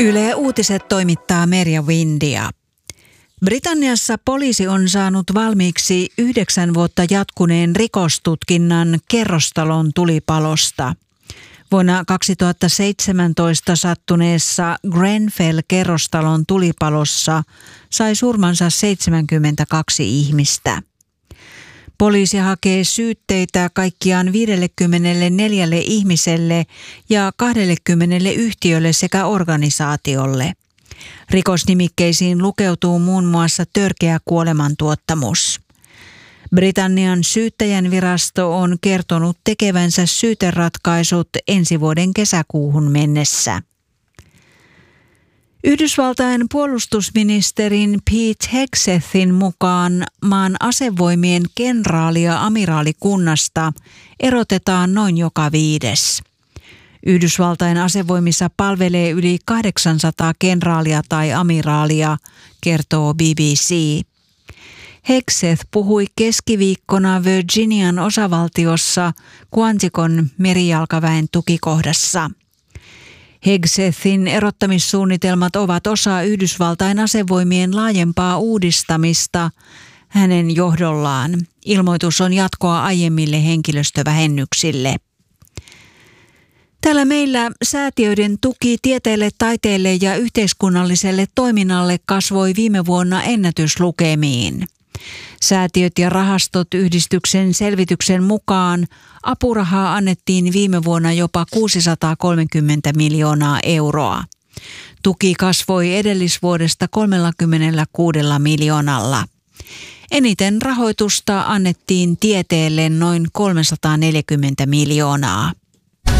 Yle Uutiset toimittaa Merja Windia. Britanniassa poliisi on saanut valmiiksi 9 vuotta jatkuneen rikostutkinnan kerrostalon tulipalosta. Vuonna 2017 sattuneessa Grenfell-kerrostalon tulipalossa sai surmansa 72 ihmistä. Poliisi hakee syytteitä kaikkiaan 54 ihmiselle ja 20 yhtiölle sekä organisaatiolle. Rikosnimikkeisiin lukeutuu muun muassa törkeä kuolemantuottamus. Britannian syyttäjänvirasto on kertonut tekevänsä syyteratkaisut ensi vuoden kesäkuuhun mennessä. Yhdysvaltain puolustusministerin Pete Hegsethin mukaan maan asevoimien kenraali- ja amiraalikunnasta erotetaan noin joka 5. Yhdysvaltain asevoimissa palvelee yli 800 kenraalia tai amiraalia, kertoo BBC. Hegseth puhui keskiviikkona Virginian osavaltiossa Quanticon merijalkaväen tukikohdassa. Hegsethin erottamissuunnitelmat ovat osa Yhdysvaltain asevoimien laajempaa uudistamista hänen johdollaan. Ilmoitus on jatkoa aiemmille henkilöstövähennyksille. Täällä meillä säätiöiden tuki tieteelle, taiteelle ja yhteiskunnalliselle toiminnalle kasvoi viime vuonna ennätyslukemiin. Säätiöt ja rahastot yhdistyksen selvityksen mukaan apurahaa annettiin viime vuonna jopa 630 miljoonaa euroa. Tuki kasvoi edellisvuodesta 36 miljoonalla. Eniten rahoitusta annettiin tieteelle noin 340 miljoonaa.